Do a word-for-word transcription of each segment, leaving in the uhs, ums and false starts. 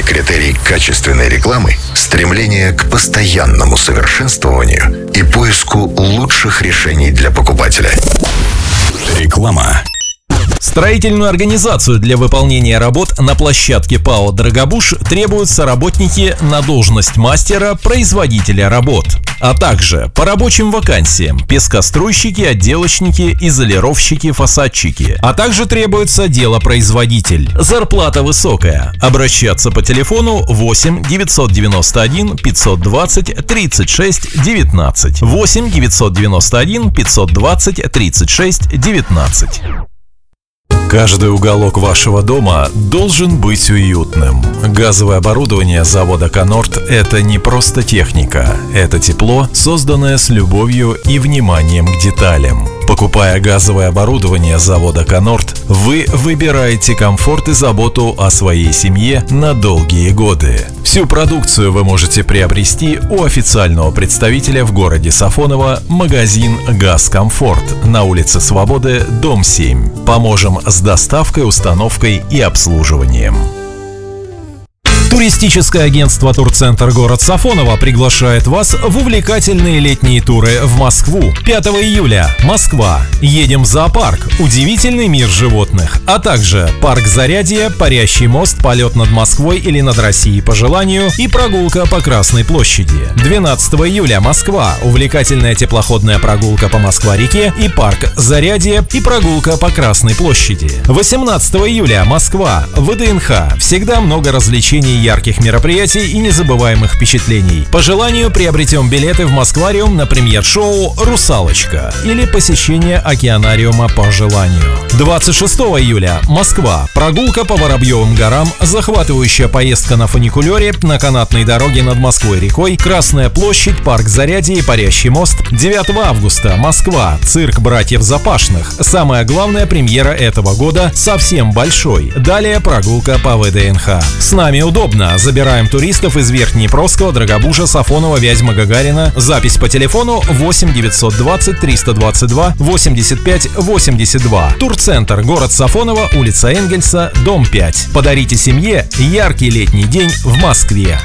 критерий качественной рекламы – стремление к постоянному совершенствованию и поиску лучших решений для покупателя. Реклама. Строительную организацию для выполнения работ на площадке ПАО «Дорогобуж» требуются работники на должность мастера-производителя работ, а также по рабочим вакансиям пескоструйщики, отделочники, изолировщики, фасадчики, а также требуется делопроизводитель. Зарплата высокая. Обращаться по телефону восемь девятьсот девяносто один пятьсот двадцать тридцать шесть девятнадцать. восемь девятьсот девяносто один пятьсот двадцать тридцать шесть девятнадцать. Каждый уголок вашего дома должен быть уютным. Газовое оборудование завода «Конорд» — это не просто техника. Это тепло, созданное с любовью и вниманием к деталям. Покупая газовое оборудование завода «Конорд», вы выбираете комфорт и заботу о своей семье на долгие годы. Всю продукцию вы можете приобрести у официального представителя в городе Сафоново, магазин «Газкомфорт» на улице Свободы, дом семь. Поможем с доставкой, установкой и обслуживанием. Туристическое агентство «Турцентр город Сафоново» приглашает вас в увлекательные летние туры в Москву. пятого июля. Москва. Едем в зоопарк. Удивительный мир животных. А также парк Зарядье, Парящий мост, полет над Москвой или над Россией по желанию и прогулка по Красной площади. двенадцатого июля. Москва. Увлекательная теплоходная прогулка по Москва-реке и парк Зарядье и прогулка по Красной площади. восемнадцатого июля. Москва. ВДНХ. Всегда много развлечений, ярких мероприятий и незабываемых впечатлений. По желанию приобретем билеты в Москвариум на премьер-шоу «Русалочка» или посещение океанариума по желанию. двадцать шестого июля. Москва. Прогулка по Воробьевым горам, захватывающая поездка на фуникулере на канатной дороге над Москвой-рекой, Красная площадь, парк Зарядье и Парящий мост. девятого августа. Москва. Цирк братьев Запашных. Самая главная премьера этого года, совсем большой. Далее прогулка по ВДНХ. С нами удобно. Забираем туристов из Верхнеднепровского, Дорогобужа, Сафонова, Вязьмы, Гагарина. Запись по телефону восемь девятьсот двадцать триста двадцать два восемьдесят пять восемьдесят два. Турцентр, город Сафоново, улица Энгельса, дом пять. Подарите семье яркий летний день в Москве.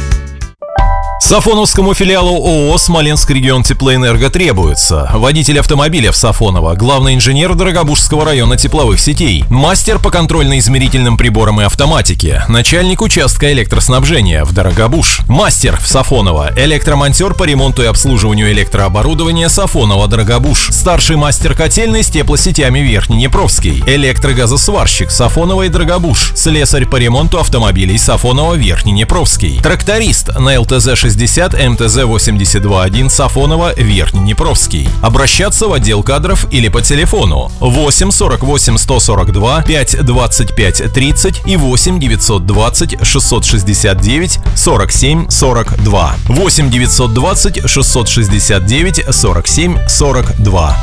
Сафоновскому филиалу ООО «Смоленск регион Теплоэнерго» требуется водитель автомобиля в Сафоново, главный инженер Дорогобужского района тепловых сетей, мастер по контрольно-измерительным приборам и автоматике, начальник участка электроснабжения в Дорогобуж, мастер в Сафоново, электромонтер по ремонту и обслуживанию электрооборудования Сафоново-Дорогобуж, старший мастер котельной с теплосетями Верхнеднепровский, электрогазосварщик Сафоново и Дорогобуж, слесарь по ремонту автомобилей Сафоново-Верхнеднепровский, тракторист на ЛТЗ шестьдесят, МТЗ восемьдесят два один Сафоново, Верхнеднепровский. Обращаться в отдел кадров или по телефону восемь сорок восемь сто сорок два пять двадцать пять тридцать и восемь девятьсот двадцать шестьсот шестьдесят девять сорок семь сорок два. восемь девятьсот двадцать шестьсот шестьдесят девять сорок семь сорок два.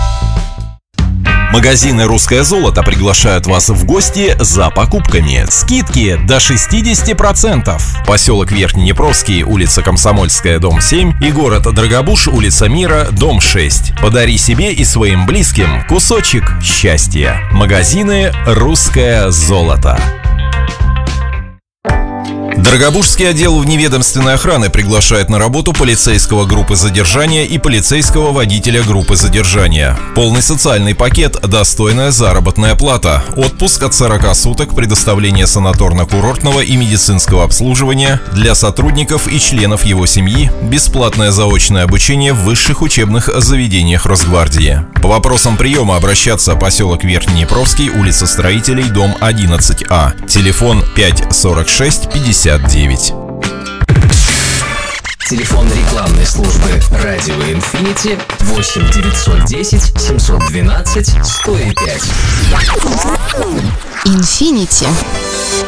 Магазины «Русское золото» приглашают вас в гости за покупками. Скидки до шестьдесят процентов. Поселок Верхнеднепровский, улица Комсомольская, дом семь и город Дорогобуж, улица Мира, дом шесть. Подари себе и своим близким кусочек счастья. Магазины «Русское золото». Дорогобужский отдел вневедомственной охраны приглашает на работу полицейского группы задержания и полицейского водителя группы задержания. Полный социальный пакет, достойная заработная плата, отпуск от сорока суток, предоставление санаторно-курортного и медицинского обслуживания для сотрудников и членов его семьи, бесплатное заочное обучение в высших учебных заведениях Росгвардии. По вопросам приема обращаться: поселок Верхнеднепровский, улица Строителей, дом одиннадцать А, телефон пять сорок шесть пятьдесят девять. Телефон рекламной службы «Радио Инфинити» восемь девятьсот десять семьсот двенадцать сто пять. Инфинити.